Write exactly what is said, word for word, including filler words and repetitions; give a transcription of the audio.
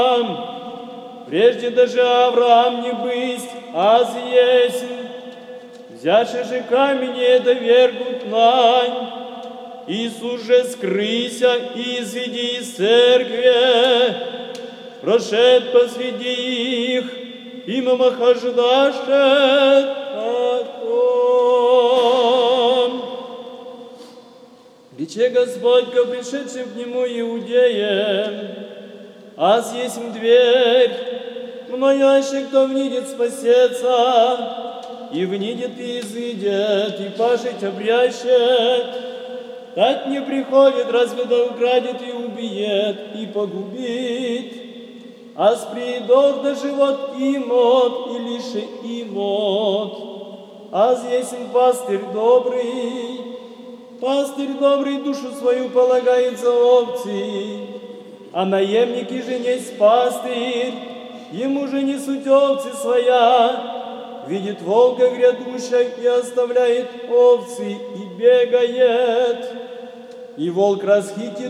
Прежде даже Авраам не бысть, аз есть, взявши же камень довергнут нань, Иисус же скрыся изведи из церкви, прошед посреди их, и мамахождашет потом. Рече Господь ко пришедшим к Нему иудеям: аз есть дверь, многоящий, кто внидит, спасется, и внидит, и изыдет, и пашить обрящет. Так не приходит, разве да украдет и убиет, и погубит. Аз придох да живот имот, и лише имот. Аз есть пастырь добрый, пастырь добрый душу свою полагает за овцы, а наемники же несть пастырь, ему же несут овцы своя. Видит волка грядущего и оставляет овцы, и бегает. И волк расхитит